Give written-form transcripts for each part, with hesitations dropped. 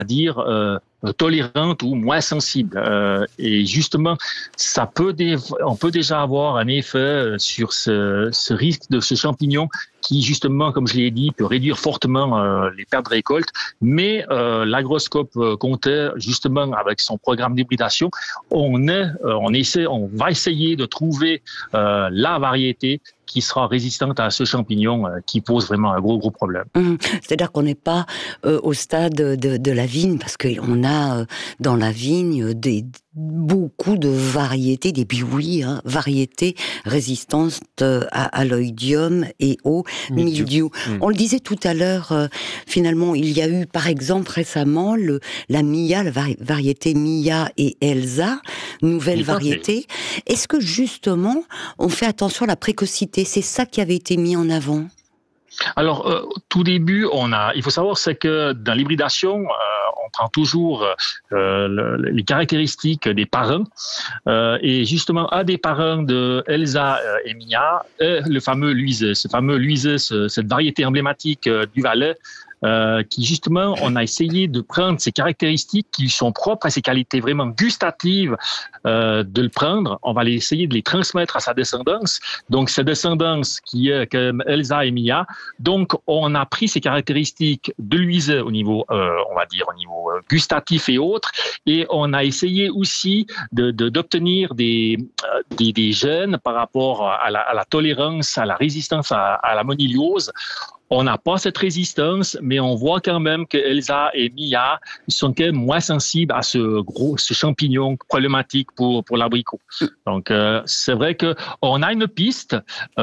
dire, tolérante ou moins sensible. Et justement, on peut déjà avoir un effet sur ce risque de ce champignon qui, justement, comme je l'ai dit, peut réduire fortement les pertes de récolte. Mais l'Agroscope comptait, justement, avec son programme d'hybridation, on va essayer de trouver la variété qui sera résistante à ce champignon qui pose vraiment un gros problème. C'est-à-dire qu'on n'est pas au stade de la vigne, parce qu'on a dans la vigne beaucoup de variétés, des biouis, variétés résistantes à l'oïdium et au mildiou. On le disait tout à l'heure, finalement, il y a eu par exemple récemment la Mia, la variété Mia et Elsa, nouvelle variété. Est-ce que justement, on fait attention à la précocité? C'est ça qui avait été mis en avant? Alors, tout début, il faut savoir, c'est que dans l'hybridation, on prend toujours les caractéristiques des parents. Et justement, un des parents de Elsa et Mia est le fameux Luisé. Ce fameux Luisé, cette variété emblématique du Valais, qui justement, on a essayé de prendre ces caractéristiques qui sont propres à ses qualités vraiment gustatives, de le prendre. On va essayer de les transmettre à sa descendance. Donc, sa descendance qui est comme Elsa et Mia. Donc, on a pris ces caractéristiques de Luisé au niveau, on va dire, au niveau gustatif et autres. Et on a essayé aussi d'obtenir des gènes par rapport à la tolérance, à la résistance à la moniliose. On n'a pas cette résistance, mais on voit quand même que Elsa et Mia sont quand même moins sensibles à ce champignon problématique pour l'abricot. Donc, c'est vrai que on a une piste,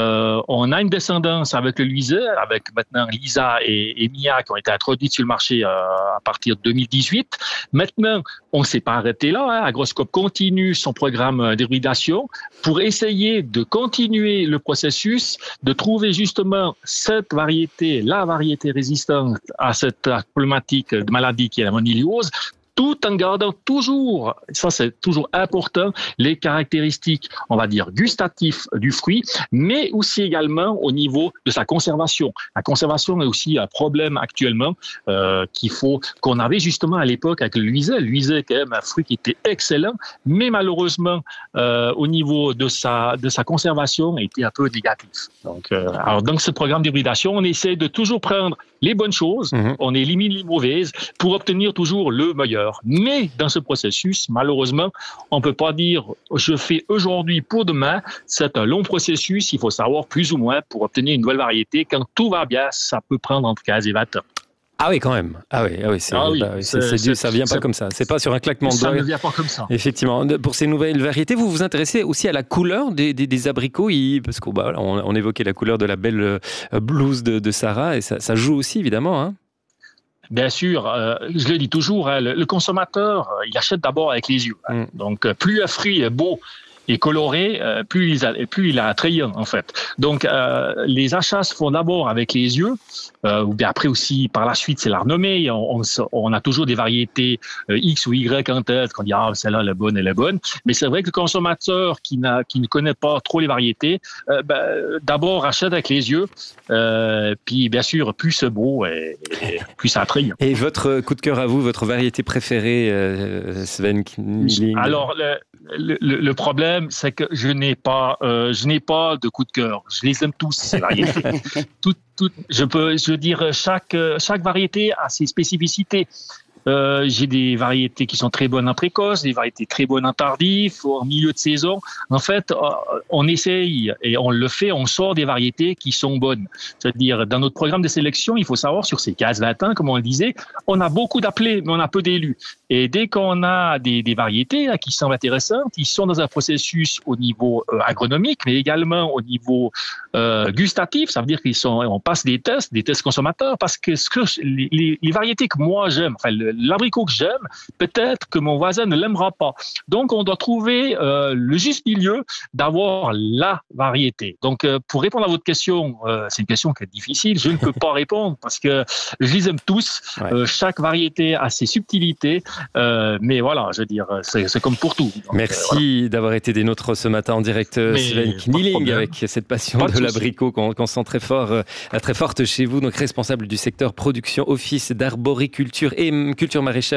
on a une descendance avec le Luisé, avec maintenant Lisa et Mia qui ont été introduites sur le marché à partir de 2018. Maintenant, on ne s'est pas arrêté là. Agroscope continue son programme d'hybridation pour essayer de continuer le processus, de trouver justement cette variété, la variété résistante à cette problématique de maladie qui est la moniliose, tout en gardant toujours, ça c'est toujours important, les caractéristiques, on va dire, gustatives du fruit, mais aussi également au niveau de sa conservation. La conservation est aussi un problème actuellement qu'on avait justement à l'époque avec le Luisé. Le Luisé est quand même un fruit qui était excellent, mais malheureusement, au niveau de sa conservation, il était un peu négatif. Donc, dans ce programme d'hybridation, on essaie de toujours prendre les bonnes choses, on élimine les mauvaises pour obtenir toujours le meilleur. Mais dans ce processus, malheureusement, on ne peut pas dire « je fais aujourd'hui pour demain ». C'est un long processus, il faut savoir plus ou moins pour obtenir une nouvelle variété. Quand tout va bien, ça peut prendre entre 15 et 20 ans. Ah oui, quand même. Ça vient pas comme ça. C'est pas sur un claquement de doigts. Ça ne vient pas comme ça. Effectivement. Pour ces nouvelles variétés, vous vous intéressez aussi à la couleur des abricots, parce qu'on évoquait la couleur de la belle blouse de Sarah, et ça joue aussi, évidemment, hein. Bien sûr, je le dis toujours, le consommateur, il achète d'abord avec les yeux. Donc, plus un fruit est beau et coloré, plus il est attrayant, en fait. Donc, les achats se font d'abord avec les yeux, ou bien après aussi, par la suite, c'est la renommée. On a toujours des variétés X ou Y en tête, qu'on dit, celle-là, elle est bonne. Mais c'est vrai que le consommateur qui ne connaît pas trop les variétés, d'abord achète avec les yeux, puis bien sûr, plus c'est beau et plus c'est attrayant. Et votre coup de cœur à vous, votre variété préférée, Sven Kniling? Alors, le problème, c'est que je n'ai pas de coup de cœur. Je les aime tous, ces variétés. Je veux dire, chaque variété a ses spécificités. J'ai des variétés qui sont très bonnes en précoce, des variétés très bonnes en tardif, en milieu de saison. En fait, on essaye et on le fait, on sort des variétés qui sont bonnes. C'est-à-dire, dans notre programme de sélection, il faut savoir, sur ces 15-20 ans, comme on le disait, on a beaucoup d'appelés, mais on a peu d'élus. Et dès qu'on a des variétés qui semblent intéressantes, ils sont dans un processus au niveau agronomique, mais également au niveau gustatif. Ça veut dire on passe des tests consommateurs, parce que les variétés que moi j'aime, enfin l'abricot que j'aime, peut-être que mon voisin ne l'aimera pas. Donc, on doit trouver le juste milieu d'avoir la variété. Donc, pour répondre à votre question, c'est une question qui est difficile. Je ne peux pas répondre parce que je les aime tous. Ouais. Chaque variété a ses subtilités. Mais voilà, je veux dire, c'est comme pour tout. Donc, merci d'avoir été des nôtres ce matin en direct, Sven Kniling, avec cette passion de l'abricot qu'on sent très forte chez vous, donc responsable du secteur production, office d'arboriculture et culture maraîchère